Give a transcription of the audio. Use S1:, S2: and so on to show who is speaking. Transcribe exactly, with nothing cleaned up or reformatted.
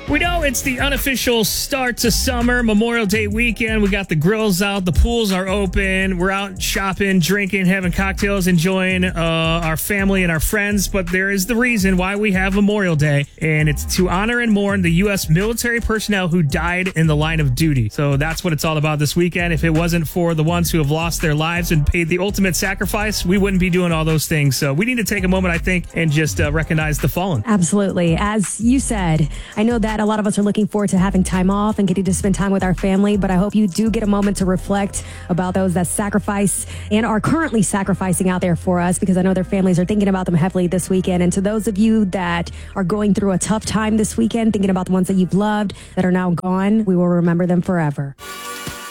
S1: We know it's the unofficial start to summer, Memorial Day weekend. We got the grills out, the pools are open. We're out shopping, drinking, having cocktails, enjoying uh, our family and our friends. But there is the reason why we have Memorial Day, and it's to honor and mourn the U S military personnel who died in the line of duty. So that's what it's all about this weekend. If it wasn't for the ones who have lost their lives and paid the ultimate sacrifice, we wouldn't be doing all those things. So we need to take a moment, I think, and just uh, recognize the fallen.
S2: Absolutely. As you said, I know that a lot of us are looking forward to having time off and getting to spend time with our family, but I hope you do get a moment to reflect about those that sacrifice and are currently sacrificing out there for us, because I know their families are thinking about them heavily this weekend. And to those of you that are going through a tough time this weekend, thinking about the ones that you've loved that are now gone, we will remember them forever.